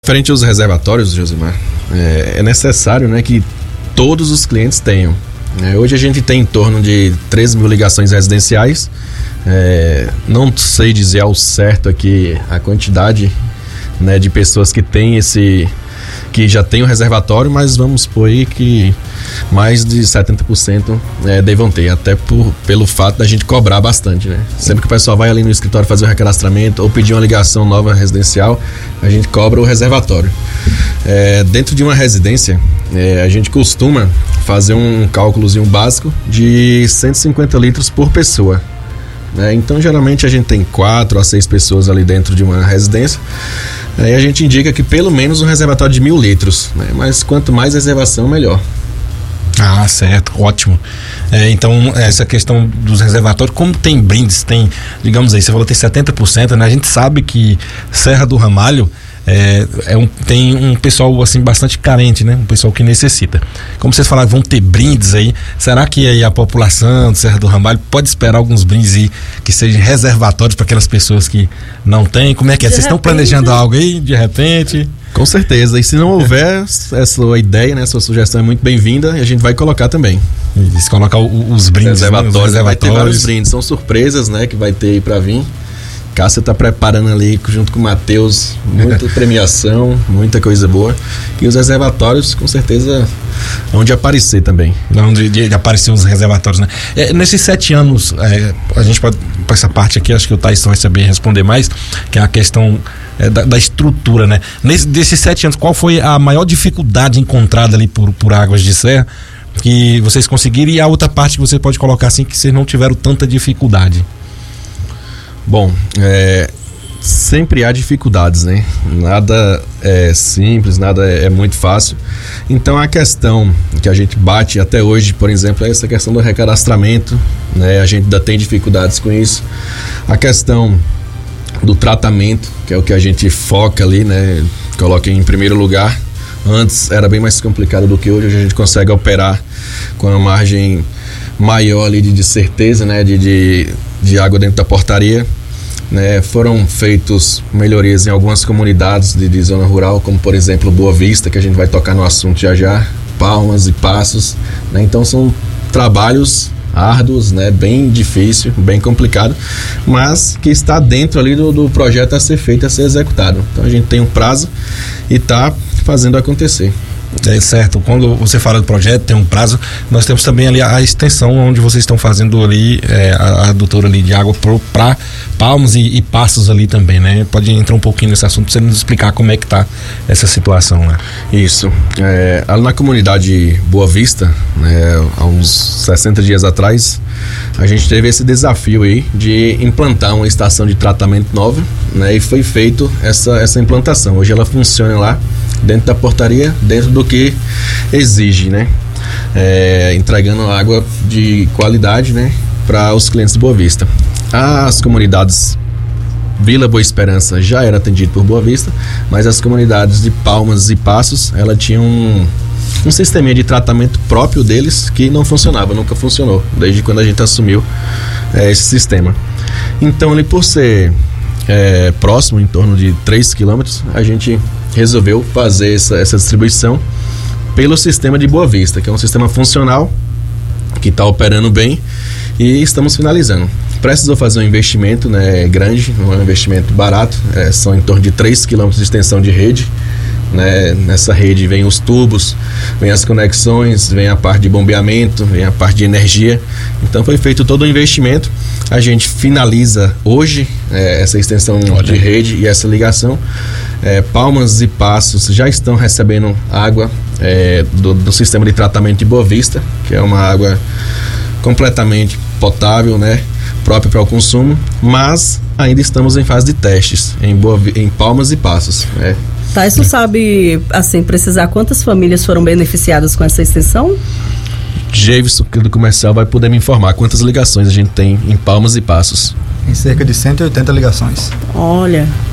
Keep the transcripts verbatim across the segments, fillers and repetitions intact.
Frente aos reservatórios, Josimar, é, é necessário, né, que todos os clientes tenham. É, hoje a gente tem em torno de treze mil ligações residenciais. É, não sei dizer ao certo aqui a quantidade, né, de pessoas que tem esse, que já tem o reservatório, mas vamos supor aí que mais de setenta por cento é, devam ter, até por, pelo fato da gente cobrar bastante, né? Sempre que o pessoal vai ali no escritório fazer o recadastramento ou pedir uma ligação nova residencial, a gente cobra o reservatório. É, dentro de uma residência, é, a gente costuma fazer um cálculozinho básico de cento e cinquenta litros por pessoa. É, então geralmente a gente tem quatro a seis pessoas ali dentro de uma residência. Aí a gente indica que pelo menos um reservatório de mil litros, né? Mas quanto mais reservação, melhor. Ah, certo, ótimo. É, então, essa questão dos reservatórios, como tem brindes, tem, digamos aí, você falou que tem setenta por cento, né? A gente sabe que Serra do Ramalho é, é um, tem um pessoal assim bastante carente, né? Um pessoal que necessita. Como vocês falaram, vão ter brindes aí. Será que aí a população de Serra do Ramalho pode esperar alguns brindes aí que sejam reservatórios para aquelas pessoas que não têm? Como é que é? De vocês repente, estão planejando algo aí, de repente? Com certeza, e se não houver essa ideia, né, sua sugestão é muito bem-vinda e a gente vai colocar também. Isso, colocar o, os brindes, reservatórios, né, os reservatórios. Vai ter vários brindes, são surpresas, né, que vai ter aí pra vir. Cássia tá preparando ali junto com o Matheus muita premiação, muita coisa boa. E os reservatórios, com certeza, onde aparecer também. Onde de, de aparecer os reservatórios, né? É, nesses sete anos, é, a gente pode, para essa parte aqui, acho que o Tyson vai saber responder mais, que é a questão é, da, da estrutura, né? Nesse, desses sete anos, qual foi a maior dificuldade encontrada ali por, por Águas de Serra que vocês conseguiram? E a outra parte que você pode colocar assim, que vocês não tiveram tanta dificuldade? Bom, é, sempre há dificuldades, né? Nada é simples, nada é, é muito fácil. Então a questão que a gente bate até hoje, por exemplo, é essa questão do recadastramento, né? A gente ainda tem dificuldades com isso. A questão do tratamento, que é o que a gente foca ali, né? Coloca em primeiro lugar. Antes era bem mais complicado do que hoje. Hoje a gente consegue operar com uma margem maior ali de, de certeza, né? De, de, de água dentro da portaria. Né, foram feitos melhorias em algumas comunidades de, de zona rural, como por exemplo Boa Vista, que a gente vai tocar no assunto já já, Palmas e Passos, né, então são trabalhos árduos, né, bem difícil, bem complicado, mas que está dentro ali do, do projeto a ser feito, a ser executado. Então a gente tem um prazo e está fazendo acontecer. É certo, quando você fala do projeto, tem um prazo, nós temos também ali a extensão onde vocês estão fazendo ali é, a, a adutora ali de água para Palmas e, e Passos ali também, né? Pode entrar um pouquinho nesse assunto para você nos explicar como é que tá essa situação, né? Isso, é, ali na comunidade Boa Vista, né, há uns sessenta dias atrás, a gente teve esse desafio aí de implantar uma estação de tratamento nova, né? E foi feito essa, essa implantação, hoje ela funciona lá dentro da portaria, dentro do que exige, né? É, entregando água de qualidade, né, para os clientes de Boa Vista. As comunidades Vila Boa Esperança já era atendido por Boa Vista, mas as comunidades de Palmas e Passos, ela tinha um, um sisteminha de tratamento próprio deles que não funcionava, nunca funcionou, desde quando a gente assumiu é, esse sistema. Então, ali por ser é, próximo, em torno de três quilômetros, a gente resolveu fazer essa, essa distribuição pelo sistema de Boa Vista, que é um sistema funcional, que está operando bem e estamos finalizando. Precisou fazer um investimento, né, grande, não é um investimento barato, é, são em torno de três quilômetros de extensão de rede, né? Nessa rede vem os tubos, vem as conexões, vem a parte de bombeamento, vem a parte de energia. Então foi feito todo o investimento. A gente finaliza hoje é, essa extensão Olha. de rede e essa ligação. É, Palmas e Passos já estão recebendo água é, do, do sistema de tratamento de Boa Vista, que é uma água completamente potável, né, própria para o consumo, mas ainda estamos em fase de testes em, Boa, em Palmas e Passos, né. Tyson sabe, assim, precisar quantas famílias foram beneficiadas com essa extensão? Javeson, do comercial, vai poder me informar quantas ligações a gente tem em Palmas e Passos. Em cerca de cento e oitenta ligações. Olha,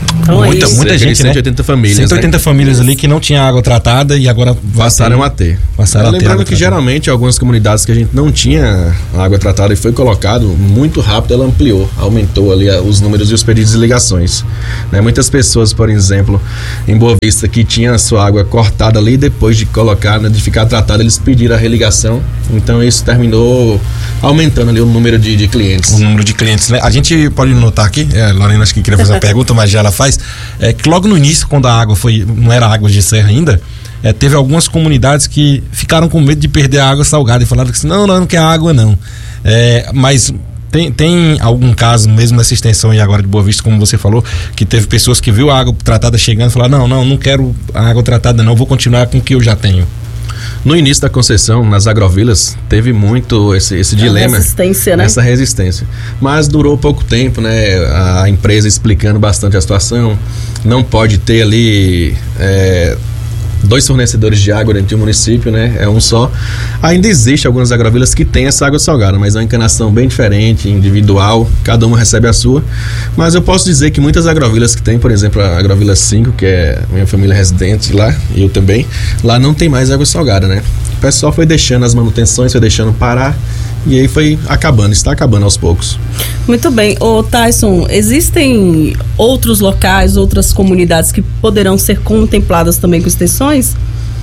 Então, muita, é isso. muita gente, cento e oitenta né? famílias. cento e oitenta né? famílias ali que não tinha água tratada e agora passaram a ter. Passaram a ter Lembrando água que tratada. geralmente algumas comunidades que a gente não tinha água tratada e foi colocado muito rápido, ela ampliou, aumentou ali os números e os pedidos de ligações. Né? Muitas pessoas, por exemplo, em Boa Vista, que tinha a sua água cortada ali, depois de colocar, né, de ficar tratada, eles pediram a religação. Então isso terminou aumentando ali o número de, de clientes. O número de clientes, né? A gente pode notar aqui, é, Lorena acho que queria fazer uma pergunta, mas já ela faz, é que logo no início, quando a água foi, não era água de serra ainda, é, teve algumas comunidades que ficaram com medo de perder a água salgada e falaram que assim, não, não, não quer água não. É, mas tem, tem algum caso mesmo nessa extensão aí agora de Boa Vista, como você falou, que teve pessoas que viu a água tratada chegando e falaram, não, não, não quero a água tratada não, vou continuar com o que eu já tenho. No início da concessão, nas agrovilas, teve muito esse, esse dilema. Resistência, né? Essa resistência. Mas durou pouco tempo, né? A empresa explicando bastante a situação. Não pode ter ali é, dois fornecedores de água dentro do município, né? É um só. Ainda existe algumas agrovilas que têm essa água salgada, mas é uma encanação bem diferente, individual, cada uma recebe a sua. Mas eu posso dizer que muitas agrovilas que tem, por exemplo, a agrovila cinco, que é minha família residente lá, e eu também, lá não tem mais água salgada, né? O pessoal foi deixando as manutenções, foi deixando parar, e aí foi acabando, está acabando aos poucos. Muito bem. Ô Tyson, existem outros locais, outras comunidades que poderão ser contempladas também com extensões?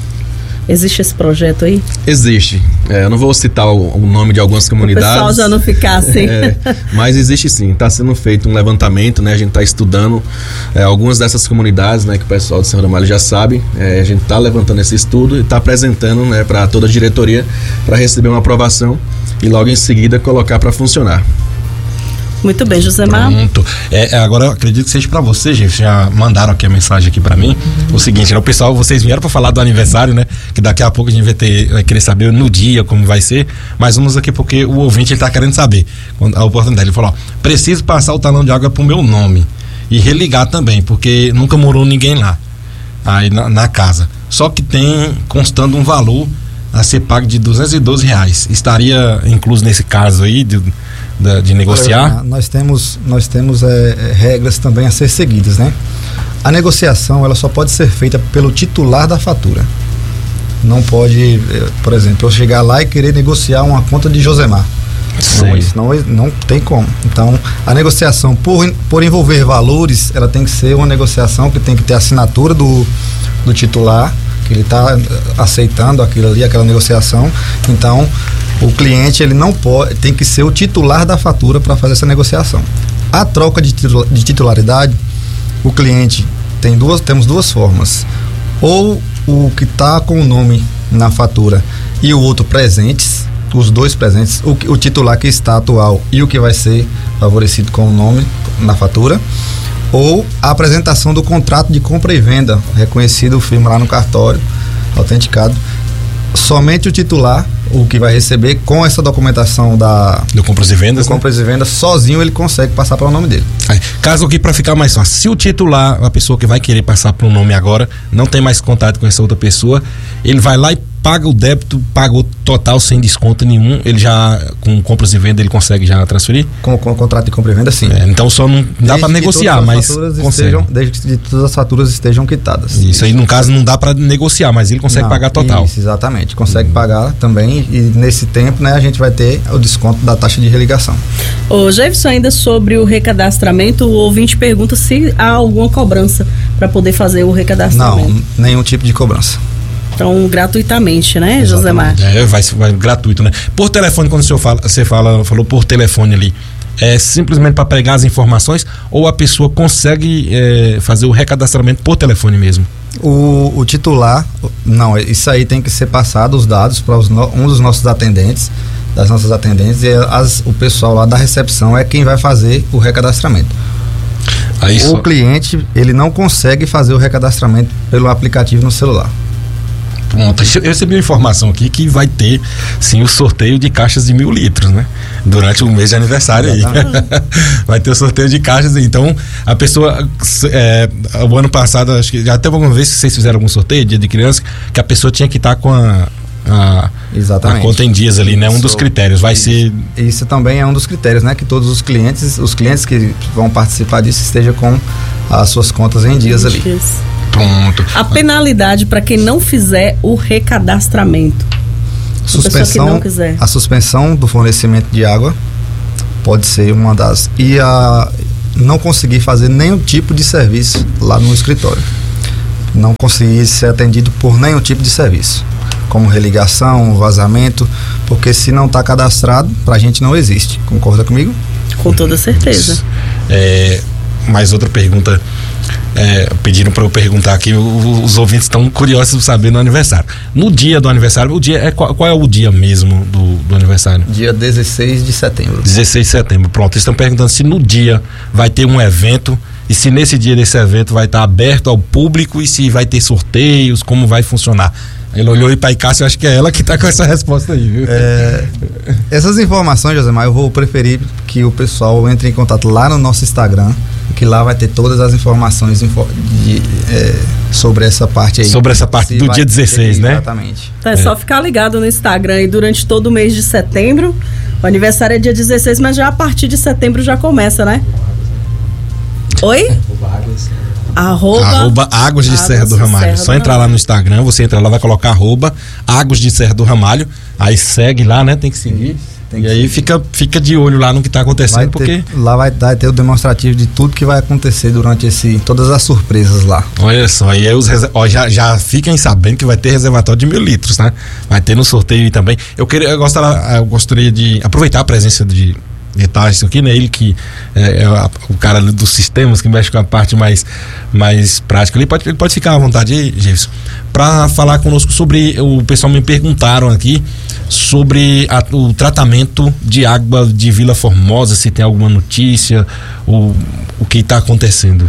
Existe esse projeto aí? Existe. É, eu não vou citar o, o nome de algumas comunidades. O pessoal já não ficar assim. É, mas existe sim. Está sendo feito um levantamento, né? A gente está estudando é, algumas dessas comunidades, né? Que o pessoal do Senhor Ramalho já sabe. É, a gente está levantando esse estudo e está apresentando, né? Para toda a diretoria para receber uma aprovação e logo em seguida colocar para funcionar. Muito bem, Josemar. Pronto. É, agora eu acredito que seja para você, gente. Já mandaram aqui a mensagem aqui para mim. Uhum. O seguinte, né? O pessoal, vocês vieram para falar do aniversário, né? Que daqui a pouco a gente vai ter, vai querer saber no dia como vai ser. Mas vamos aqui porque o ouvinte ele tá querendo saber a oportunidade. Ele falou: ó, preciso passar o talão de água pro meu nome e religar também, porque nunca morou ninguém lá, aí na, na casa. Só que tem constando um valor a ser pago de duzentos e doze reais. Estaria incluso nesse caso aí de De, de negociar? Nós temos, nós temos é, regras também a ser seguidas, né? A negociação ela só pode ser feita pelo titular da fatura. Não pode, por exemplo, eu chegar lá e querer negociar uma conta de Josemar. Não, isso não, não tem como. Então, a negociação, por, por envolver valores, ela tem que ser uma negociação que tem que ter a assinatura do, do titular, que ele está aceitando aquilo ali, aquela negociação. Então, o cliente ele não pode, tem que ser o titular da fatura para fazer essa negociação. A troca de, titula, de titularidade, o cliente tem duas, temos duas formas. Ou o que está com o nome na fatura e o outro presentes, os dois presentes, o, o titular que está atual e o que vai ser favorecido com o nome na fatura, ou a apresentação do contrato de compra e venda, reconhecido, firma lá no cartório, autenticado. Somente o titular, o que vai receber com essa documentação da do compras e vendas, do compras né? e vendas, sozinho ele consegue passar para o nome dele. Aí, caso aqui para ficar mais fácil, se o titular, a pessoa que vai querer passar para o nome agora, não tem mais contato com essa outra pessoa, ele vai lá e paga o débito, paga o total sem desconto nenhum, ele já, com compras e vendas, ele consegue já transferir? Com, com o contrato de compra e venda, sim. É, então só não dá para negociar, mas consegue. Estejam, desde que todas as faturas estejam quitadas. Isso, isso aí, no caso, não dá para negociar, mas ele consegue não, pagar total. Isso, exatamente. Consegue uhum. pagar também e nesse tempo, né, a gente vai ter o desconto da taxa de religação. Ô, Jefferson, ainda sobre o recadastramento, o ouvinte pergunta se há alguma cobrança para poder fazer o recadastramento. Não, nenhum tipo de cobrança. Então, gratuitamente, né, Josemar? É, vai, vai gratuito, né? Por telefone, quando o senhor fala, você fala, falou por telefone ali, é simplesmente para pegar as informações ou a pessoa consegue é, fazer o recadastramento por telefone mesmo? O, o titular, não, isso aí tem que ser passado os dados para um dos nossos atendentes, das nossas atendentes, e as, o pessoal lá da recepção é quem vai fazer o recadastramento. Aí o só... cliente, ele não consegue fazer o recadastramento pelo aplicativo no celular. Pronto, eu recebi uma informação aqui que vai ter sim o sorteio de caixas de mil litros, né? Durante o mês de aniversário aí. Vai ter o sorteio de caixas aí. Então, a pessoa, é, o ano passado, acho que já teve alguma vez que vocês fizeram algum sorteio, dia de criança, que a pessoa tinha que estar com a a, Exatamente. a conta em dias ali, né? Um dos critérios vai isso, ser... Isso também é um dos critérios, né? Que todos os clientes, os clientes que vão participar disso estejam com as suas contas em dias ali. Dias. Pronto. A penalidade para quem não fizer o recadastramento. Suspensão, que não quiser. A suspensão do fornecimento de água pode ser uma das. E a não conseguir fazer nenhum tipo de serviço lá no escritório. Não conseguir ser atendido por nenhum tipo de serviço, como religação, vazamento, porque se não está cadastrado, pra gente não existe. Concorda comigo? Com toda certeza. É, mais outra pergunta. É, pediram para eu perguntar aqui, o, os ouvintes estão curiosos de saber no aniversário. No dia do aniversário, o dia é qual, qual é o dia mesmo do, do aniversário? Dia dezesseis de setembro. dezesseis de setembro, pronto. Eles estão perguntando se no dia vai ter um evento e se nesse dia desse evento vai estar aberto ao público e se vai ter sorteios, como vai funcionar. Ele olhou aí para a Cássia, eu acho que é ela que está com essa resposta aí, viu? É, essas informações, Josemar, eu vou preferir que o pessoal entre em contato lá no nosso Instagram, que lá vai ter todas as informações info, de, é, sobre essa parte aí. Sobre essa parte do dia dezesseis, ter, né? Exatamente. Então é, é só ficar ligado no Instagram e durante todo o mês de setembro. O aniversário é dia dezesseis, mas já a partir de setembro já começa, né? Oi? Arroba, arroba Águas de Serra do Ramalho. Só entrar lá no Instagram, você entra lá, vai colocar arroba Águas de Serra do Ramalho. Aí segue lá, né? Tem que seguir. Tem que e aí fica, fica de olho lá no que está acontecendo, vai porque... Ter, lá vai, vai ter o demonstrativo de tudo que vai acontecer durante esse... Todas as surpresas lá. Olha só, e aí os ó, já, já fiquem sabendo que vai ter reservatório de mil litros, né? Vai ter no sorteio aí também. Eu, queria, eu, gostaria, eu gostaria de aproveitar a presença de... detalhes aqui, né? Ele que é, é a, o cara dos sistemas que mexe com a parte mais, mais prática. Ele pode, ele pode ficar à vontade aí, Jefferson, para falar conosco sobre, o pessoal me perguntaram aqui sobre a, o tratamento de água de Vila Formosa, se tem alguma notícia, o, o que está acontecendo.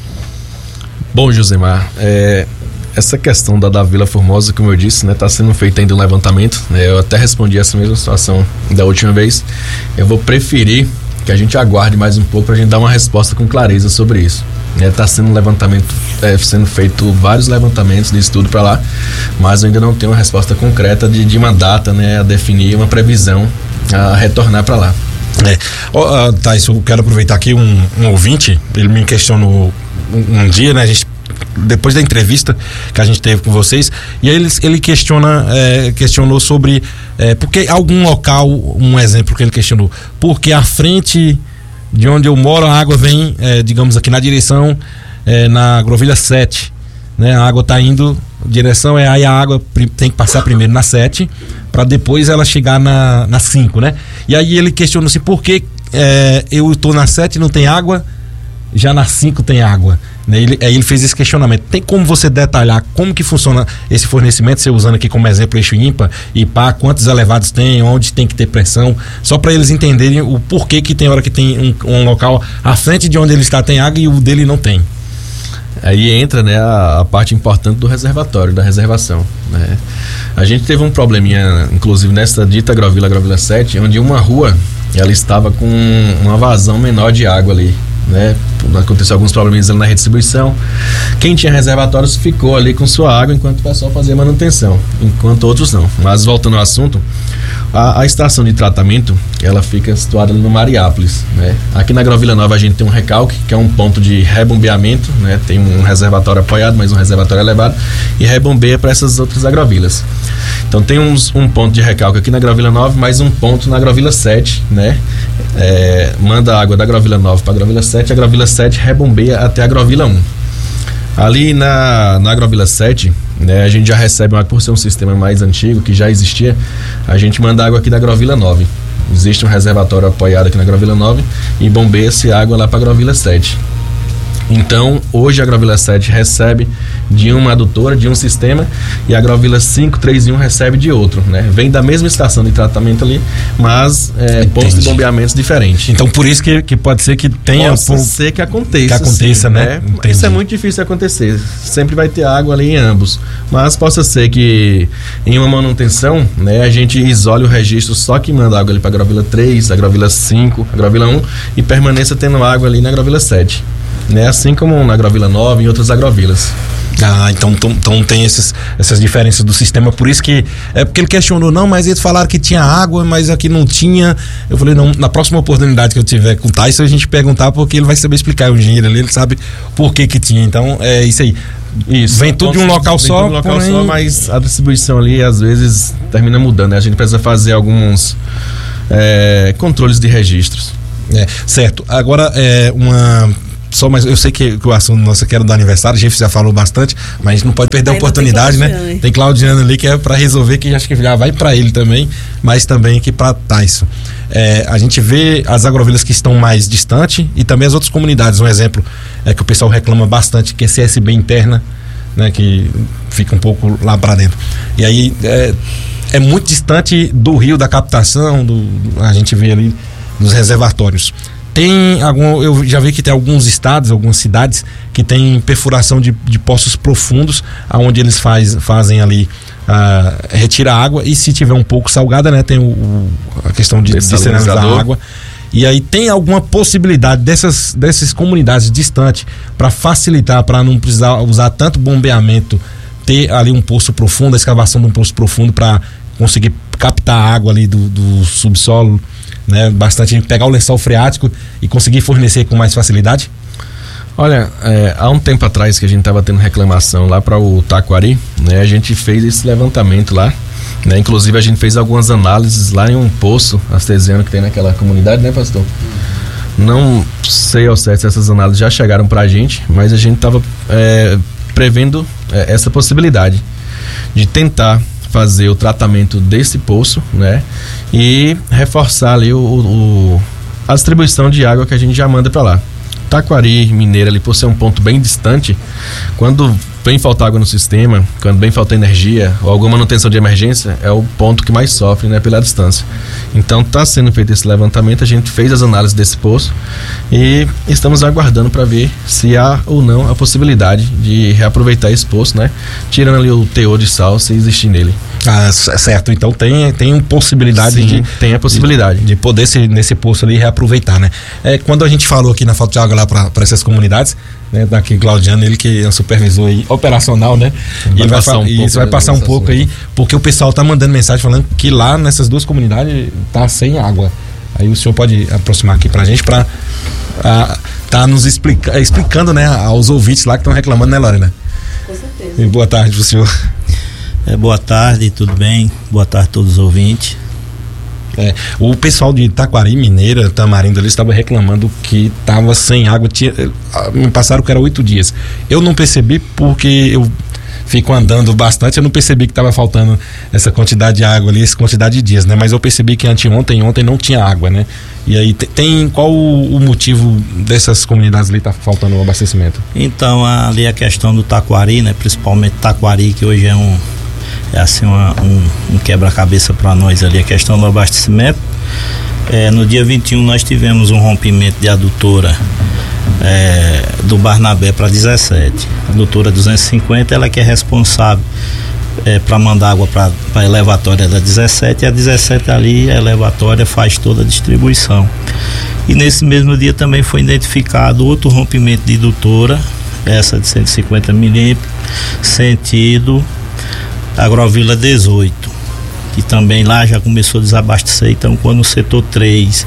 Bom, Josemar, é, essa questão da, da Vila Formosa, como eu disse, né, tá sendo feito ainda um levantamento, né, eu até respondi essa mesma situação da última vez. Eu vou preferir que a gente aguarde mais um pouco para a gente dar uma resposta com clareza sobre isso. Está sendo um levantamento, é, sendo feito vários levantamentos de estudo para lá, mas eu ainda não tenho uma resposta concreta de, de uma data, né, a definir uma previsão a retornar para lá. É. Oh, uh, Thais, eu quero aproveitar aqui um, um ouvinte, ele me questionou um, um dia, né, a gente depois da entrevista que a gente teve com vocês, e aí ele, ele questiona, é, questionou sobre é, porque algum local, um exemplo que ele questionou, porque à frente de onde eu moro a água vem, é, digamos aqui na direção, é, na Agrovilha sete, né? A água está indo, direção é aí a água tem que passar primeiro na sete, para depois ela chegar na, na cinco, né? E aí ele questionou-se por que é, eu estou na sete e não tem água, já na cinco tem água, né? Ele, aí ele fez esse questionamento. Tem como você detalhar como que funciona esse fornecimento, você usando aqui como exemplo eixo ímpar e pá, quantos elevados tem, onde tem que ter pressão, só para eles entenderem o porquê que tem hora que tem um, um local à frente de onde ele está tem água e o dele não tem. Aí entra, né, a, a parte importante do reservatório, da reservação, né? A gente teve um probleminha, inclusive nessa dita Agrovila, Agrovila sete, onde uma rua, ela estava com uma vazão menor de água ali, né? Aconteceu alguns problemas ali na redistribuição. Quem tinha reservatórios ficou ali com sua água enquanto o pessoal fazia manutenção, enquanto outros não. Mas voltando ao assunto, a, a estação de tratamento, ela fica situada ali no Mariápolis, né? Aqui na Agrovila Nova a gente tem um recalque, que é um ponto de rebombeamento, né? Tem um reservatório apoiado, mas um reservatório elevado, e rebombeia para essas outras agrovilas. Então tem uns, um ponto de recalque aqui na Agrovila Nova, mais um ponto na Agrovila sete, né? É, manda água da Agrovila Nova para a Agrovila sete, a Agrovila sete rebombeia até a Agrovila um. Ali na, na Agrovila sete, né, a gente já recebe água por ser um sistema mais antigo, que já existia, a gente manda água aqui da Agrovila nove. Existe um reservatório apoiado aqui na Agrovila nove e bombeia-se água lá para a Agrovila sete. Então, hoje a Agrovila sete recebe de uma adutora, de um sistema, e a Agrovila cinco, três e um recebe de outro, né? Vem da mesma estação de tratamento ali, mas é, pontos de bombeamentos diferentes. Então, por isso que, que pode ser que tenha... Pode por... ser que aconteça. Que aconteça, sim, né? né? Isso é muito difícil de acontecer. Sempre vai ter água ali em ambos. Mas possa ser que em uma manutenção, né, a gente isole o registro só que manda água ali para a Agrovila três, a Agrovila cinco, a Agrovila um, e permaneça tendo água ali na Agrovila sete. Né? Assim como na Agrovila nove e em outras agrovilas. Ah, então, então, então tem esses, essas diferenças do sistema, por isso que, é porque ele questionou, não, mas eles falaram que tinha água, mas aqui não tinha. Eu falei, não, na próxima oportunidade que eu tiver com o Tyson, a gente perguntar, porque ele vai saber explicar, o engenheiro ali, ele sabe por que que tinha, então é isso aí. Isso, vem tudo de um local só, de um local porém... só, mas a distribuição ali às vezes termina mudando, né? A gente precisa fazer alguns é, controles de registros. É, certo, agora é uma... Só, mas eu sei que, que o assunto nosso aqui era do aniversário, a gente já falou bastante, mas a gente não pode perder a oportunidade, tem né? Tem Claudiano ali que é para resolver, que acho que já vai para ele também, mas também aqui para Tyson. É, a gente vê as agrovilas que estão mais distantes e também as outras comunidades. Um exemplo é que o pessoal reclama bastante, que é C S B interna, né? Que fica um pouco lá para dentro. E aí é, é muito distante do rio, da captação, do, a gente vê ali nos reservatórios. Tem algum, eu já vi que tem alguns estados, algumas cidades que tem perfuração de, de poços profundos, aonde eles faz, fazem ali, uh, retira a água, e se tiver um pouco salgada, né, tem o, o, a questão de dessalinizar a água. E aí tem alguma possibilidade dessas, dessas comunidades distantes para facilitar, para não precisar usar tanto bombeamento, ter ali um poço profundo, a escavação de um poço profundo para conseguir captar a água ali do, do subsolo, né, bastante, pegar o lençol freático e conseguir fornecer com mais facilidade? Olha, é, há um tempo atrás que a gente estava tendo reclamação lá para o Taquari, né, a gente fez esse levantamento lá, né, inclusive a gente fez algumas análises lá em um poço artesiano que tem naquela comunidade, né, pastor? Não sei ao certo se essas análises já chegaram para a gente, mas a gente estava é, prevendo é, essa possibilidade de tentar fazer o tratamento desse poço, né, e reforçar ali o, o, a distribuição de água que a gente já manda para lá. Taquari, Mineira, ali por ser um ponto bem distante, quando vem faltar água no sistema, quando vem faltar energia ou alguma manutenção de emergência, é o ponto que mais sofre, né, pela distância. Então está sendo feito esse levantamento, a gente fez as análises desse poço e estamos aguardando para ver se há ou não a possibilidade de reaproveitar esse poço, né, tirando ali o teor de sal se existir nele. Ah, certo, então tem, tem possibilidade. Sim, de tem a possibilidade de, de poder se, nesse poço ali reaproveitar, né? É, quando a gente falou aqui na falta de água lá para essas comunidades, né, daqui Claudiano, ele que é o supervisor aí, operacional, né? Vai e ele vai, passar um isso vai passar um pouco aí, porque o pessoal tá mandando mensagem falando que lá nessas duas comunidades tá sem água. Aí o senhor pode aproximar aqui pra gente para a, tá nos explica, explicando, né, aos ouvintes lá que estão reclamando, né, Lorena? Com certeza. E boa tarde pro senhor. É, boa tarde, tudo bem? Boa tarde a todos os ouvintes. É, o pessoal de Taquari, Mineira, Tamarindo, eles estavam reclamando que estava sem água. Tinha, me passaram que era oito dias. Eu não percebi porque eu fico andando bastante, eu não percebi que estava faltando essa quantidade de água ali, essa quantidade de dias, né? Mas eu percebi que anteontem, ontem não tinha água, né? E aí tem, qual o, o motivo dessas comunidades ali tá faltando o abastecimento? Então, ali a questão do Taquari, né? Principalmente Taquari, que hoje é um é assim uma, um, um quebra-cabeça para nós ali, a questão do abastecimento. É, no dia vinte e um nós tivemos um rompimento de adutora é, do Barnabé para dezessete. A adutora duzentos e cinquenta, ela que é responsável é, para mandar água para a elevatória da dezessete, e a dezessete ali, a elevatória faz toda a distribuição. E nesse mesmo dia também foi identificado outro rompimento de adutora, essa de cento e cinquenta milímetros, sentido Agrovila dezoito, que também lá já começou a desabastecer. Então, quando o setor três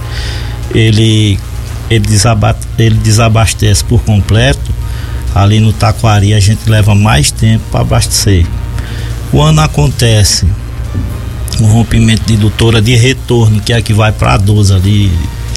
ele, ele, desabate, ele desabastece por completo, ali no Taquari a gente leva mais tempo para abastecer. Quando acontece um rompimento de adutora de retorno, que é a que vai para a doze ali,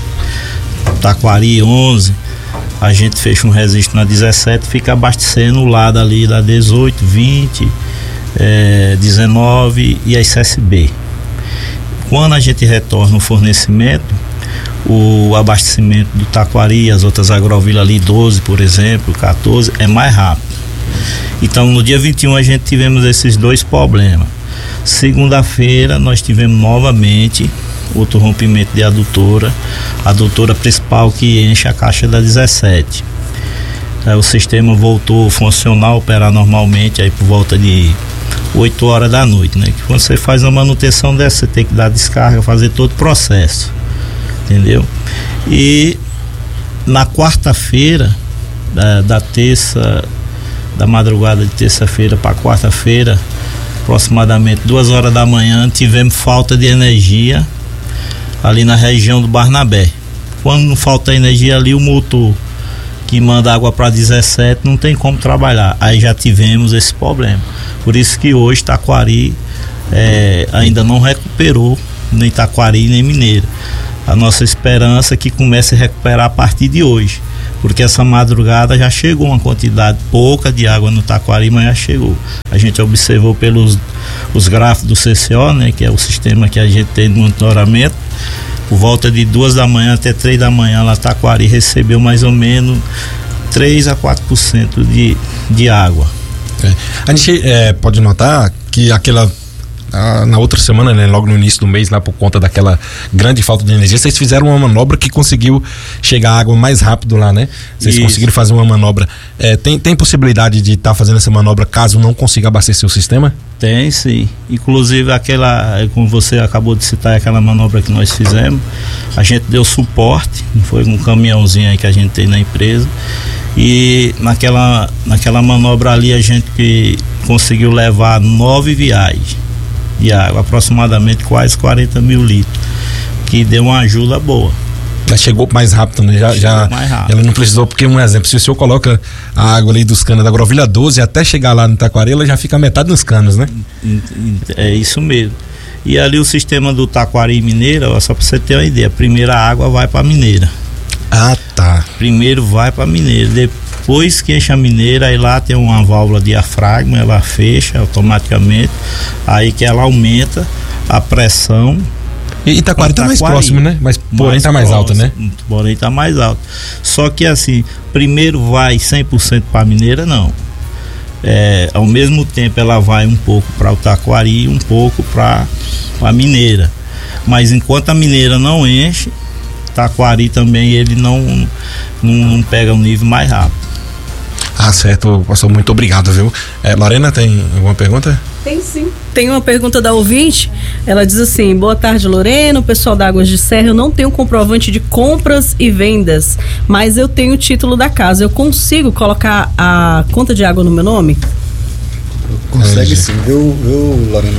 Taquari onze, a gente fecha um registro na dezessete, fica abastecendo o lado ali da dezoito, vinte, É, dezenove e a C S B. Quando a gente retorna o fornecimento, o abastecimento do Taquari, as outras agrovilas ali, doze, por exemplo, quatorze, é mais rápido. Então, no dia vinte e um a gente tivemos esses dois problemas. Segunda-feira nós tivemos novamente outro rompimento de adutora, a adutora principal que enche a caixa da dezessete. Aí, o sistema voltou a funcionar, operar normalmente aí por volta de oito horas da noite, né? Que quando você faz uma manutenção dessa, você tem que dar descarga, fazer todo o processo, entendeu? E na quarta-feira da, da terça da madrugada de terça-feira para quarta-feira, aproximadamente duas horas da manhã, tivemos falta de energia ali na região do Barnabé. Quando não falta energia ali, o motor que manda água para dezessete não tem como trabalhar. Aí já tivemos esse problema. Por isso que hoje Taquari é, ainda não recuperou nem Taquari nem Mineira. A nossa esperança é que comece a recuperar a partir de hoje, porque essa madrugada já chegou uma quantidade pouca de água no Taquari, mas já chegou. A gente observou pelos os gráficos do C C O, né, que é o sistema que a gente tem de monitoramento. Por volta de duas da manhã até três da manhã, lá Taquari recebeu mais ou menos três a quatro por cento de, de água. É. A gente é, pode notar que aquela Ah, na outra semana, né, logo no início do mês, lá por conta daquela grande falta de energia, vocês fizeram uma manobra que conseguiu chegar a água mais rápido lá, né? Vocês Isso. conseguiram fazer uma manobra. É, tem, tem possibilidade de estar tá fazendo essa manobra caso não consiga abastecer o sistema? Tem, sim. Inclusive aquela, como você acabou de citar, aquela manobra que nós fizemos, a gente deu suporte, foi um caminhãozinho aí que a gente tem na empresa, e naquela, naquela manobra ali a gente conseguiu levar nove viagens de água, aproximadamente quase quarenta mil litros, que deu uma ajuda boa. Já chegou mais rápido, né? Já, já mais rápido. Ela não precisou, porque um exemplo, se o senhor coloca a água ali dos canos da Grovilha doze até chegar lá no Taquari, ela já fica metade nos canos, né? É isso mesmo. E ali o sistema do Taquari e Mineira, ó, só pra você ter uma ideia, a primeira água vai pra Mineira. Ah, tá. Primeiro vai pra Mineira, depois que enche a Mineira, aí lá tem uma válvula diafragma, ela fecha automaticamente, aí que ela aumenta a pressão. E Itaquari tá mais próximo, né? Mas porém mais tá mais alta, né? Porém tá mais alta. Só que assim, primeiro vai cem por cento pra Mineira, não. É, ao mesmo tempo ela vai um pouco para o Taquari e um pouco para a Mineira. Mas enquanto a Mineira não enche, Taquari também ele não, não, não pega um nível mais rápido. Ah, certo, pastor, muito obrigado, viu? É, Lorena, tem alguma pergunta? Tem sim. Tem uma pergunta da ouvinte, ela diz assim: boa tarde, Lorena, o pessoal da Águas de Serra, eu não tenho comprovante de compras e vendas, mas eu tenho o título da casa, eu consigo colocar a conta de água no meu nome? Consegue sim, viu, viu, Lorena?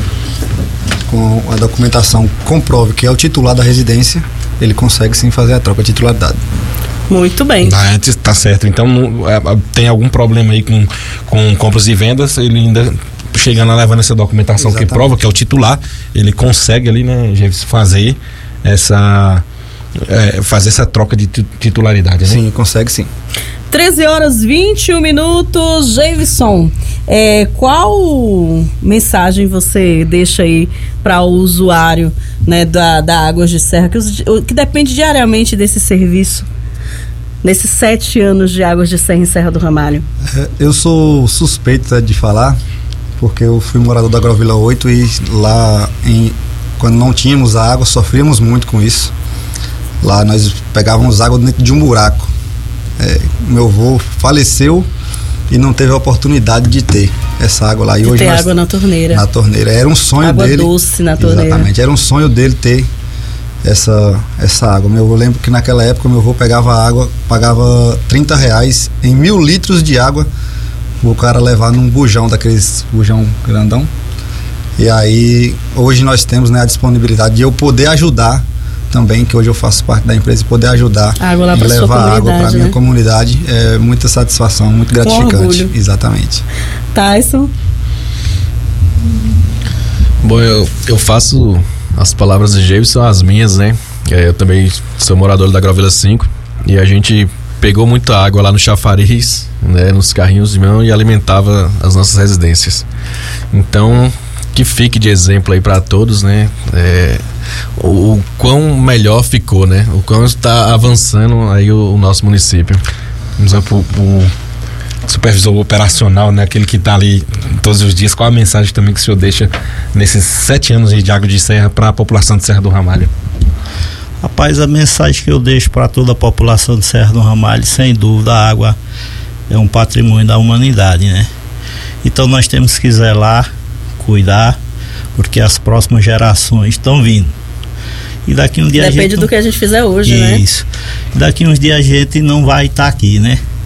Com a documentação comprove que é o titular da residência, ele consegue sim fazer a troca de titularidade. Muito bem. Ah, tá certo. Então não, é, tem algum problema aí com, com compras e vendas, ele ainda chegando lá levando essa documentação Exatamente. Que prova que é o titular, ele consegue ali, né, fazer essa é, fazer essa troca de titularidade, né? Sim, consegue sim. treze horas e vinte e um minutos, Jameson, é, qual mensagem você deixa aí para o usuário, né, da, da Águas de Serra, que, os, que depende diariamente desse serviço, nesses sete anos de Águas de Serra em Serra do Ramalho? É, eu sou suspeito de falar, porque eu fui morador da Agrovila oito e lá, em, quando não tínhamos água, sofríamos muito com isso. Lá nós pegávamos água dentro de um buraco. É, meu avô faleceu e não teve a oportunidade de ter essa água lá. E de hoje ter nós, água na torneira. Na torneira. Era um sonho água dele. Água doce na torneira. Exatamente. Era um sonho dele ter essa, essa água. Meu avô, lembro que naquela época meu avô pegava água, pagava trinta reais em mil litros de água, o cara levar num bujão, daqueles bujão grandão. E aí, hoje nós temos, né, a disponibilidade de eu poder ajudar também, que hoje eu faço parte da empresa, e poder ajudar água lá em levar água para a minha né? comunidade é muita satisfação, muito gratificante. Exatamente. Tyson? Bom, eu, eu faço as palavras de Jameson as minhas, né? Eu também sou morador da Agrovila cinco e a gente pegou muita água lá no chafariz, né, nos carrinhos de mão, e alimentava as nossas residências. Então, que fique de exemplo aí para todos, né? É, o, o quão melhor ficou, né? O quão está avançando aí o, o nosso município. Vamos lá pro, pro supervisor operacional, né? Aquele que está ali todos os dias. Qual a mensagem também que o senhor deixa nesses sete anos de Água de Serra para a população de Serra do Ramalho? Rapaz, a mensagem que eu deixo para toda a população de Serra do Ramalho, sem dúvida, a água é um patrimônio da humanidade, né? Então nós temos que zelar, cuidar, porque as próximas gerações estão vindo. E daqui um dia Depende a gente do não... que a gente fizer hoje, Isso. né? Isso. Daqui uns dias a gente não vai estar tá aqui, né?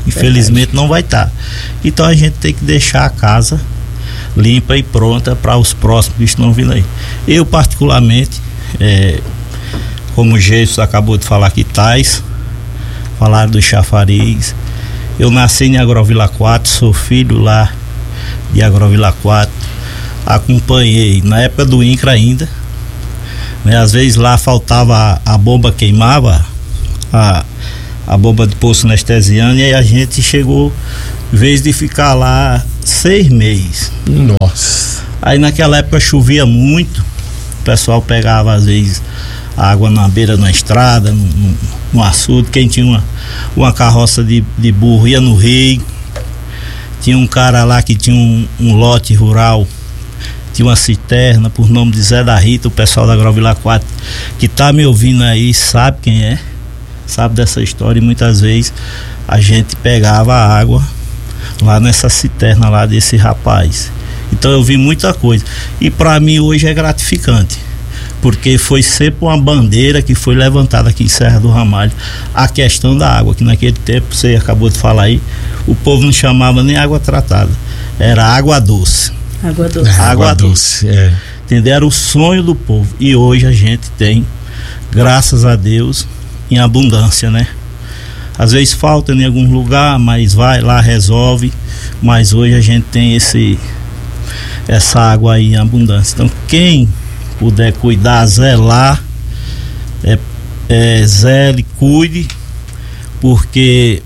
Infelizmente não vai estar. Então a gente tem que deixar a casa limpa e pronta para os próximos que estão vindo aí. Eu particularmente, é, como o Jesus acabou de falar aqui, Tais, falaram do chafariz. Eu nasci em Agrovila quatro, sou filho lá de Agrovila quatro. Acompanhei na época do INCRA ainda, né? Às vezes lá faltava a, a bomba, queimava a, a bomba de poço anestesiano, e aí a gente chegou, em vez de ficar lá seis meses. Nossa. Aí naquela época chovia muito, o pessoal pegava às vezes água na beira da estrada, no, no, no açude. Quem tinha uma, uma carroça de, de burro ia no rio. Tinha um cara lá que tinha um, um lote rural, tinha uma cisterna por nome de Zé da Rita. O pessoal da Agrovila quatro que tá me ouvindo aí sabe quem é, sabe dessa história, e muitas vezes a gente pegava a água lá nessa cisterna lá desse rapaz. Então eu vi muita coisa, e para mim hoje é gratificante, porque foi sempre uma bandeira que foi levantada aqui em Serra do Ramalho, a questão da água, que naquele tempo, você acabou de falar aí, o povo não chamava nem água tratada, era água doce. Água doce. É, água, água doce, é. Entendeu? Era o sonho do povo, e hoje a gente tem, graças a Deus, em abundância, né? Às vezes falta em algum lugar, mas vai lá, resolve. Mas hoje a gente tem esse essa água aí em abundância. Então quem puder cuidar, zelar, é, é, zele, cuide, porque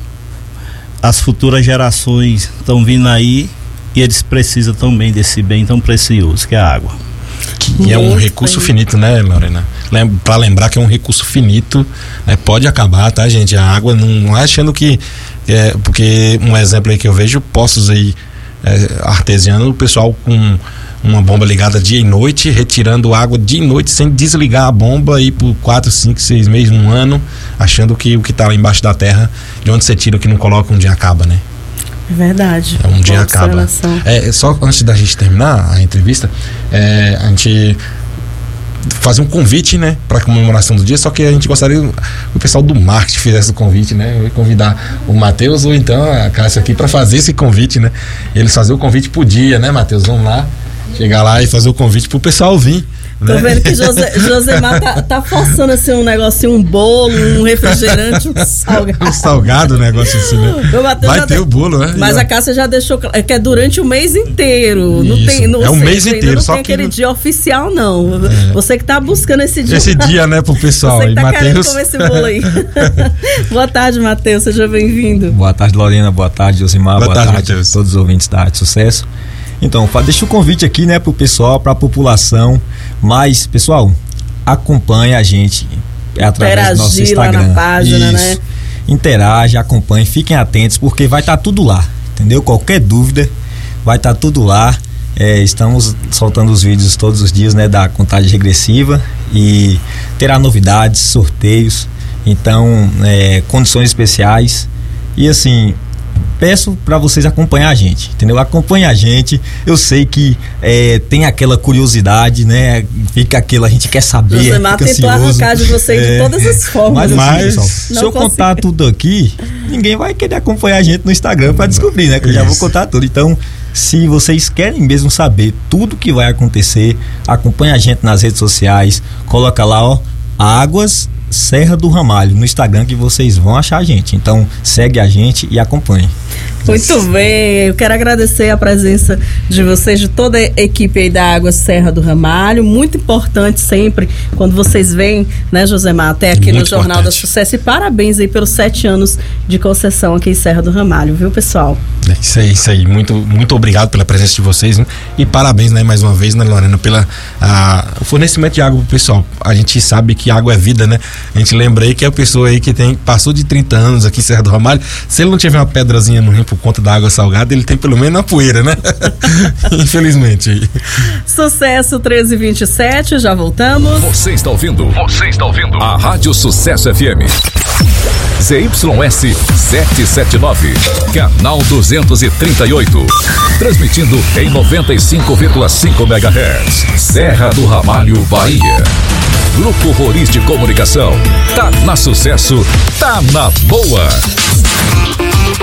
as futuras gerações estão vindo aí e eles precisam também desse bem tão precioso que é a água. Que é um recurso bem finito, né, Lorena? Lem- pra lembrar que é um recurso finito, né? Pode acabar, tá, gente? A água, não, não é achando que é, porque um exemplo aí que eu vejo, poços aí é, artesianos, o pessoal com uma bomba ligada dia e noite, retirando água dia e noite sem desligar a bomba aí por quatro, cinco, seis meses, um ano, achando que o que tá lá embaixo da terra, de onde você tira o que não coloca, um dia acaba, né? É verdade. É, um dia Boa acaba. observação. É, só antes da gente terminar a entrevista, é, a gente fazer um convite, né, para a comemoração do dia, só que a gente gostaria que o pessoal do marketing fizesse o convite, né? Eu ia convidar o Matheus ou então a Cássia aqui para fazer esse convite, né? Eles fazer o convite pro dia, né, Matheus? Vamos lá, chegar lá e fazer o convite pro pessoal vir. Tô né? vendo que José, Josemar tá, tá forçando assim um negocinho, um bolo, um refrigerante, um salgado. Um salgado, negócio assim, né? O Matheus Vai já ter de- o bolo, né? Mas Já- a Cássia já deixou claro que é durante o mês inteiro. Não Isso. tem, não É o sei, mês ainda inteiro, Não só tem que aquele não- dia oficial, não. Você que tá buscando esse dia. Esse dia, né, pro pessoal. Você que E tá querendo Matheus. comer esse bolo aí. Boa tarde, Matheus. Seja bem-vindo. Boa tarde, Lorena. Boa tarde, Josimar. Boa Boa, tarde, tarde, Matheus. a todos os ouvintes da Rádio Sucesso. Então, fa- deixa o convite aqui, né, pro pessoal, pra população. Mas, pessoal, acompanha a gente é através do nosso Interagir lá Instagram. na página, Isso. né? Interage, acompanhe, fiquem atentos, porque vai estar tudo lá, entendeu? Qualquer dúvida, vai estar tudo lá. É, estamos soltando os vídeos todos os dias, né, da contagem regressiva, e terá novidades, sorteios, então, é, condições especiais. E assim, peço para vocês acompanhar a gente, entendeu? Acompanha a gente. Eu sei que é, tem aquela curiosidade, né? Fica aquela, a gente quer saber. Josemar fica tentou ansioso. arrancar de você de todas as formas. Mas, assim, Mas- pessoal, se Não eu contar consegui. tudo aqui, ninguém vai querer acompanhar a gente no Instagram para descobrir, né? Que eu já vou Isso. contar tudo. Então, se vocês querem mesmo saber tudo que vai acontecer, acompanha a gente nas redes sociais, coloca lá, ó, Águas Serra do Ramalho no Instagram, que vocês vão achar a gente. Então, segue a gente e acompanhe. Muito bem, eu quero agradecer a presença de vocês, de toda a equipe aí da Água Serra do Ramalho, muito importante sempre quando vocês vêm, né, Josemar, até aqui Muito no Jornal importante. da Sucesso, e parabéns aí pelos sete anos de concessão aqui em Serra do Ramalho, viu, pessoal? É isso aí, isso aí. Muito, muito obrigado pela presença de vocês, né? E parabéns, né, mais uma vez, né, Lorena, pela a, o fornecimento de água pro pessoal. A gente sabe que água é vida, né? A gente lembra aí que a pessoa aí que tem, passou de trinta anos aqui em Serra do Ramalho, se ele não tiver uma pedrazinha no rim por conta da água salgada, ele tem pelo menos uma poeira, né? Infelizmente. Sucesso treze e vinte e sete, já voltamos. Você está ouvindo? Você está ouvindo? A Rádio Sucesso F M. Z Y S setecentos e setenta e nove, canal duzentos e trinta e oito. Transmitindo em noventa e cinco vírgula cinco megahertz. Serra do Ramalho, Bahia. Grupo Roriz de Comunicação. Tá na Sucesso, tá na boa.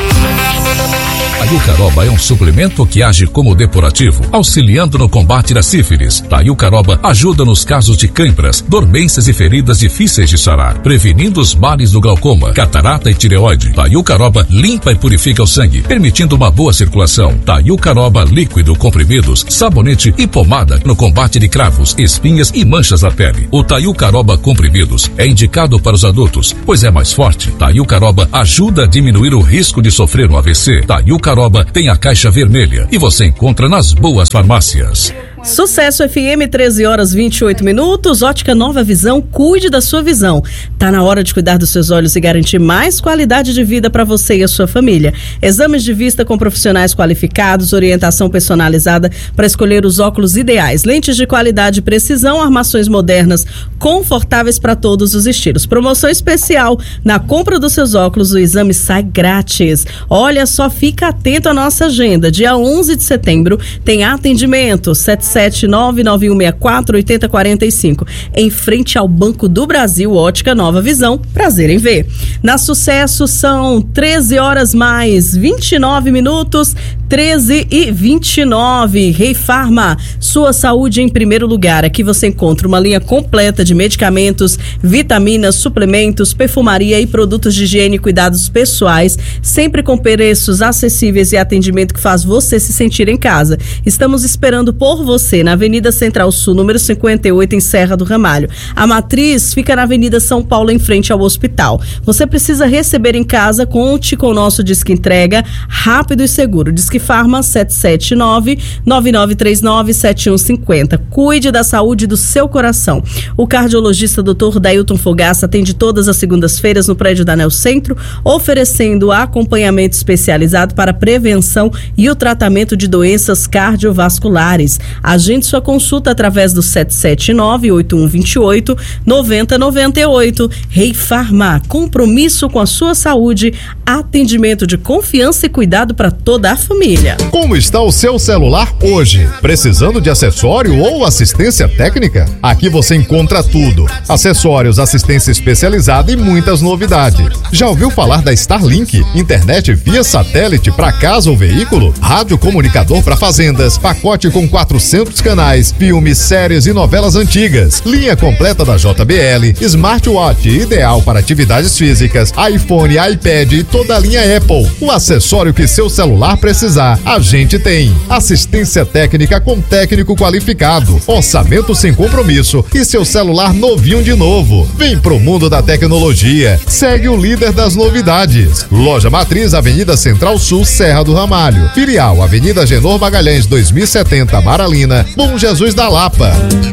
Taiucaroba é um suplemento que age como depurativo, auxiliando no combate da sífilis. Taiucaroba ajuda nos casos de câimbras, dormências e feridas difíceis de sarar, prevenindo os males do glaucoma, catarata e tireoide. Taiucaroba limpa e purifica o sangue, permitindo uma boa circulação. Taiucaroba líquido, comprimidos, sabonete e pomada no combate de cravos, espinhas e manchas na pele. O Taiucaroba comprimidos é indicado para os adultos, pois é mais forte. Taiucaroba ajuda a diminuir o risco de sofrer um A V C. Taiucaroba tem a caixa vermelha e você encontra nas boas farmácias. Sucesso F M, treze horas e vinte e oito minutos. Ótica Nova Visão, cuide da sua visão. Tá na hora de cuidar dos seus olhos e garantir mais qualidade de vida para você e a sua família. Exames de vista com profissionais qualificados, orientação personalizada para escolher os óculos ideais, lentes de qualidade e precisão, armações modernas, confortáveis para todos os estilos. Promoção especial: na compra dos seus óculos, o exame sai grátis. Olha só, fica atento à nossa agenda. Dia onze de setembro tem atendimento sete sete nove nove um seis quatro oito zero quatro cinco, em frente ao Banco do Brasil. Ótica Nova Visão, prazer em ver. Na Sucesso são treze horas mais vinte e nove minutos, treze e vinte e nove. Rei Farma, sua saúde em primeiro lugar. Aqui você encontra uma linha completa de medicamentos, vitaminas, suplementos, perfumaria e produtos de higiene e cuidados pessoais, sempre com preços acessíveis e atendimento que faz você se sentir em casa. Estamos esperando por você Você, na Avenida Central Sul, número cinquenta e oito, em Serra do Ramalho. A matriz fica na Avenida São Paulo, em frente ao hospital. Você precisa receber em casa, conte com o nosso Disque Entrega rápido e seguro. Disque Farma sete sete nove nove nove três nove sete um cinco zero. Cuide da saúde do seu coração. O cardiologista doutor Dailton Fogaça atende todas as segundas-feiras no prédio da Anel Centro, oferecendo acompanhamento especializado para a prevenção e o tratamento de doenças cardiovasculares. Agende sua consulta através do sete sete nove oito um dois oito nove zero nove oito. Rei Farma, compromisso com a sua saúde, atendimento de confiança e cuidado para toda a família. Como está o seu celular hoje? Precisando de acessório ou assistência técnica? Aqui você encontra tudo: acessórios, assistência especializada e muitas novidades. Já ouviu falar da Starlink? Internet via satélite para casa ou veículo? Rádio comunicador para fazendas, pacote com quatrocentos canais, filmes, séries e novelas antigas. Linha completa da J B L, smartwatch ideal para atividades físicas, iPhone, iPad e toda a linha Apple. O acessório que seu celular precisar, a gente tem. Assistência técnica com técnico qualificado, orçamento sem compromisso e seu celular novinho de novo. Vem pro mundo da tecnologia. Segue o líder das novidades. Loja Matriz, Avenida Central Sul, Serra do Ramalho. Filial, Avenida Genor Magalhães dois mil e setenta, Maralina, Bom Jesus da Lapa.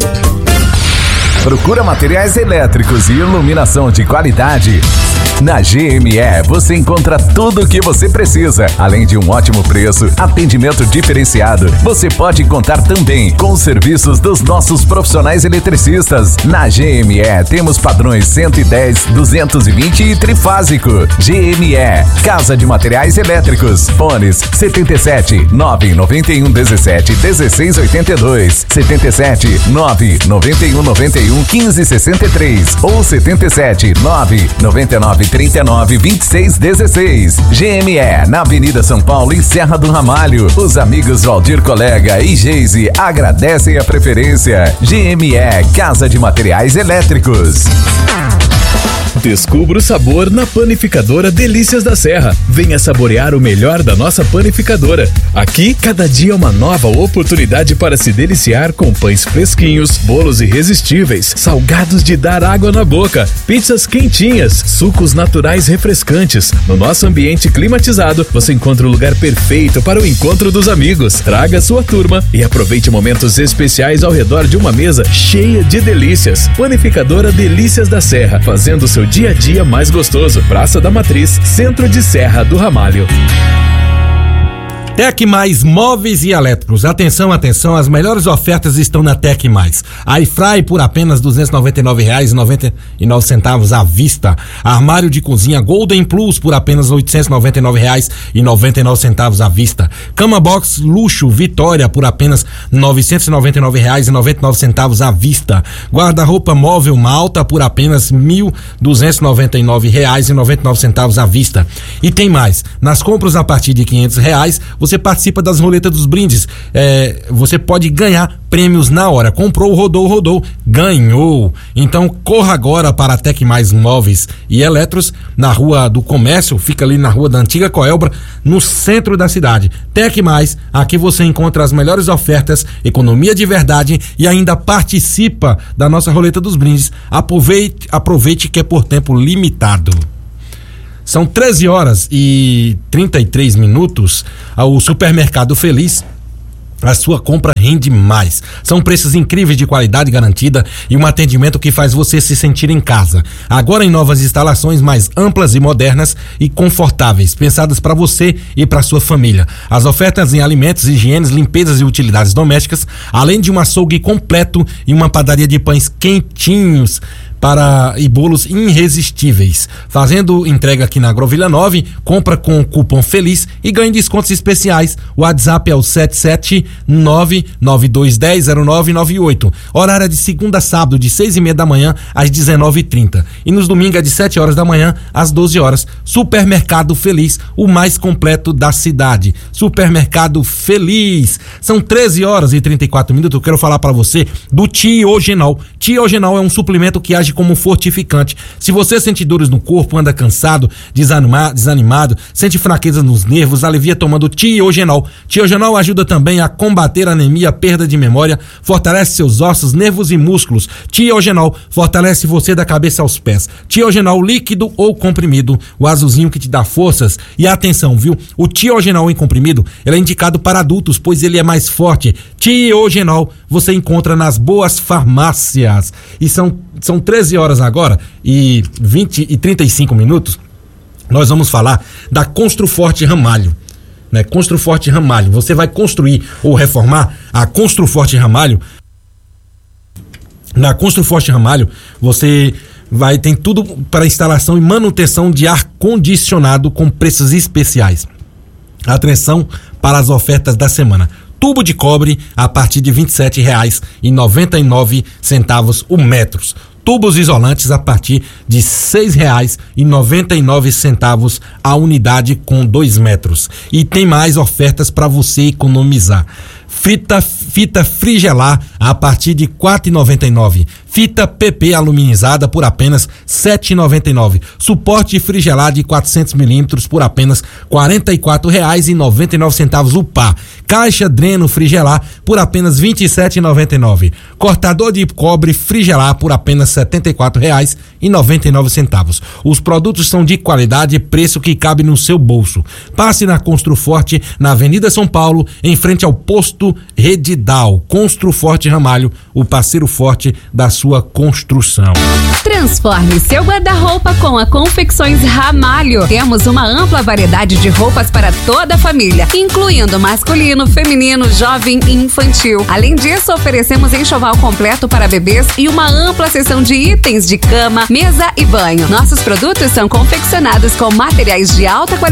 Procura materiais elétricos e iluminação de qualidade? Na G M E você encontra tudo o que você precisa, além de um ótimo preço, atendimento diferenciado. Você pode contar também com os serviços dos nossos profissionais eletricistas. Na G M E temos padrões cento e dez, duzentos e vinte e trifásico. G M E, Casa de Materiais Elétricos. Fones setenta e sete, nove nove um, dezessete, dezesseis oitenta e dois, setenta e sete, nove nove um, noventa e um, quinze sessenta e três ou setenta e sete, nove nove nove, trinta e nove, vinte e seis dezesseis. G M E, na Avenida São Paulo, em Serra do Ramalho. Os amigos Valdir Colega e Geise agradecem a preferência. G M E, Casa de Materiais Elétricos. Descubra o sabor na Panificadora Delícias da Serra. Venha saborear o melhor da nossa panificadora. Aqui, cada dia é uma nova oportunidade para se deliciar com pães fresquinhos, bolos irresistíveis, salgados de dar água na boca, pizzas quentinhas, sucos naturais refrescantes. No nosso ambiente climatizado, você encontra o lugar perfeito para o encontro dos amigos. Traga sua turma e aproveite momentos especiais ao redor de uma mesa cheia de delícias. Panificadora Delícias da Serra, fazendo seu dia a dia mais gostoso. Praça da Matriz, Centro de Serra do Ramalho. Tec Mais Móveis e Elétricos. Atenção, atenção, as melhores ofertas estão na Tec Mais. Air Fry por apenas duzentos e noventa e nove reais e noventa e nove centavos à vista. Armário de cozinha Golden Plus por apenas oitocentos e noventa e nove reais e noventa e nove centavos à vista. Cama Box Luxo Vitória por apenas novecentos e noventa e nove reais e noventa e nove centavos à vista. Guarda-roupa móvel Malta por apenas mil duzentos e noventa e nove reais e noventa e nove centavos à vista. E tem mais, nas compras a partir de quinhentos reais, você participa das roletas dos brindes. É, você pode ganhar prêmios na hora. Comprou, rodou, rodou, ganhou. Então corra agora para a Tec Mais Móveis e Eletros, na Rua do Comércio, fica ali na Rua da Antiga Coelbra, no centro da cidade. Tec Mais, aqui você encontra as melhores ofertas, economia de verdade e ainda participa da nossa roleta dos brindes. Aproveite, aproveite que é por tempo limitado. São treze horas e trinta e três minutos. O Supermercado Feliz, a sua compra rende mais. São preços incríveis de qualidade garantida e um atendimento que faz você se sentir em casa. Agora em novas instalações mais amplas e modernas e confortáveis, pensadas para você e para sua família. As ofertas em alimentos, higienes, limpezas e utilidades domésticas, além de um açougue completo e uma padaria de pães quentinhos para e bolos irresistíveis. Fazendo entrega aqui na Agrovila nove, compra com o cupom FELIZ e ganhe descontos especiais. O WhatsApp é o sete sete nove nove dois um zero zero nove nove oito. Horário é de segunda a sábado, de seis e meia da manhã às dezenove e trinta. E nos domingos é de sete horas da manhã às doze horas. Supermercado Feliz, o mais completo da cidade. Supermercado Feliz. São treze horas e trinta e quatro minutos. Eu quero falar para você do Tiogenol. Tiogenol é um suplemento que age como fortificante. Se você sente dores no corpo, anda cansado, desanima, desanimado, sente fraqueza nos nervos, alivia tomando Tiogenol. Tiogenol ajuda também a combater anemia, perda de memória, fortalece seus ossos, nervos e músculos. Tiogenol fortalece você da cabeça aos pés. Tiogenol líquido ou comprimido, o azulzinho que te dá forças. E atenção, viu? O Tiogenol em comprimido, ele é indicado para adultos, pois ele é mais forte. Tiogenol você encontra nas boas farmácias. E são, são treze horas agora e vinte e trinta e cinco minutos. Nós vamos falar da Construforte Ramalho, né? Construforte Ramalho. Você vai construir ou reformar a Construforte Ramalho. Na Construforte Ramalho, você vai tem tudo para instalação e manutenção de ar condicionado com preços especiais. Atenção para as ofertas da semana. Tubo de cobre a partir de vinte e sete reais e noventa e nove centavos o metro. Tubos isolantes a partir de seis reais e noventa e nove centavos a unidade com dois metros. E tem mais ofertas para você economizar. Fita, fita Frigelar a partir de quatro reais e noventa e nove centavos. Fita P P aluminizada por apenas sete reais e noventa e nove centavos. Suporte Frigelar de quatrocentos milímetros por apenas quarenta e quatro reais e noventa e nove centavos o par. Caixa Dreno Frigelar por apenas vinte e sete reais e noventa e nove centavos. Cortador de cobre Frigelar por apenas setenta e quatro reais e noventa e nove centavos. Os produtos são de qualidade e preço que cabe no seu bolso. Passe na Construforte, na Avenida São Paulo, em frente ao posto Redidal. Construforte Ramalho, o parceiro forte da sua construção. Transforme seu guarda-roupa com a Confecções Ramalho. Temos uma ampla variedade de roupas para toda a família, incluindo masculino, feminino, jovem e infantil. Além disso, oferecemos enxoval completo para bebês e uma ampla seção de itens de cama, mesa e banho. Nossos produtos são confeccionados com materiais de alta qualidade